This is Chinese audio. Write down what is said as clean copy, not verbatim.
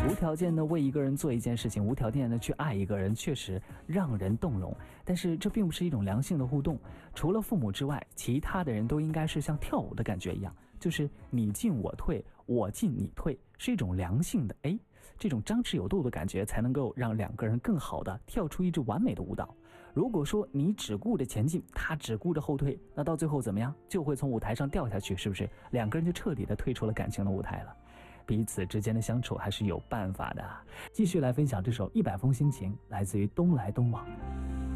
无条件的为一个人做一件事情，无条件的去爱一个人，确实让人动容。但是这并不是一种良性的互动。除了父母之外，其他的人都应该是像跳舞的感觉一样，就是你进我退，我进你退，是一种良性的，这种张弛有度的感觉，才能够让两个人更好的跳出一支完美的舞蹈。如果说你只顾着前进，他只顾着后退，那到最后怎么样？就会从舞台上掉下去，是不是？两个人就彻底的退出了感情的舞台了。彼此之间的相处还是有办法的。继续来分享这首《100封心情》，来自于东来东往。